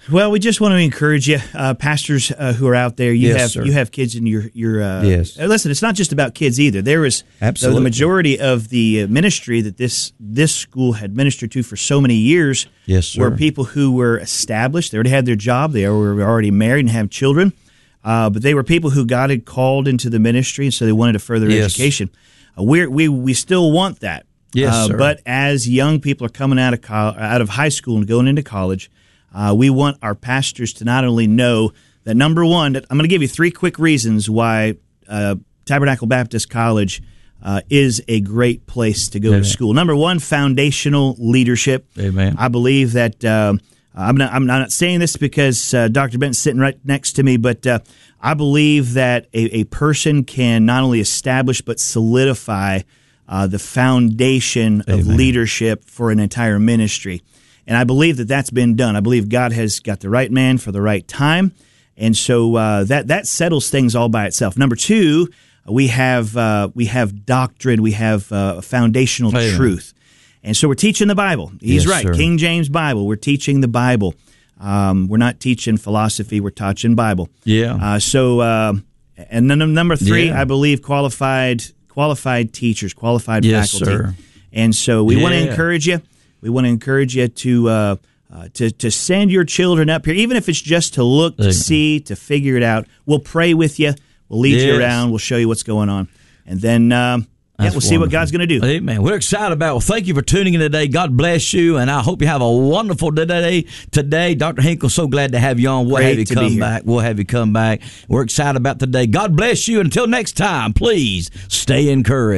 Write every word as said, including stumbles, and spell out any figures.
Well, we just want to encourage you, uh, pastors uh, who are out there. You Yes, have sir. you have kids in your your. Uh, Yes. Listen, it's not just about kids either. There is Absolutely. the, the majority of the uh, ministry that this this school had ministered to for so many years. Yes, sir. Were people who were established. They already had their job. They were already married and have children. Uh, but they were people who God had called into the ministry, and so they wanted to further their Yes. education. Uh, we we we still want that. Yes, uh, sir. But as young people are coming out of co- out of high school and going into college, uh, we want our pastors to not only know that, number one, that I'm going to give you three quick reasons why uh, Tabernacle Baptist College uh, is a great place to go Amen. to school. Number one, foundational leadership. Amen. I believe that um, I'm not, I'm not saying this because uh, Doctor Benton's sitting right next to me, but uh, I believe that a, a person can not only establish but solidify uh, the foundation of Amen. leadership for an entire ministry. And I believe that that's been done. I believe God has got the right man for the right time. And so uh, that that settles things all by itself. Number two, we have uh, we have doctrine, we have uh, foundational Amen. truth. And so we're teaching the Bible. He's Yes, right, sir. King James Bible. We're teaching the Bible. Um, we're not teaching philosophy, we're teaching Bible. Yeah. Uh, so, uh, and then number three, Yeah. I believe qualified qualified teachers, qualified Yes, faculty. sir. And so we want to Yeah. encourage you. We want to encourage you to uh, uh, to to send your children up here, even if it's just to look, to Amen. see, to figure it out. We'll pray with you. We'll lead you Yes. around. We'll show you what's going on, and then um, yeah, That's we'll see what wonderful. God's going to do. Amen. We're excited about it. Well, thank you for tuning in today. God bless you, and I hope you have a wonderful day today. Doctor Hinkle, so glad to have you on. We'll Great have you to be come here. back. We'll have you come back. We're excited about today. God bless you. Until next time, please stay encouraged.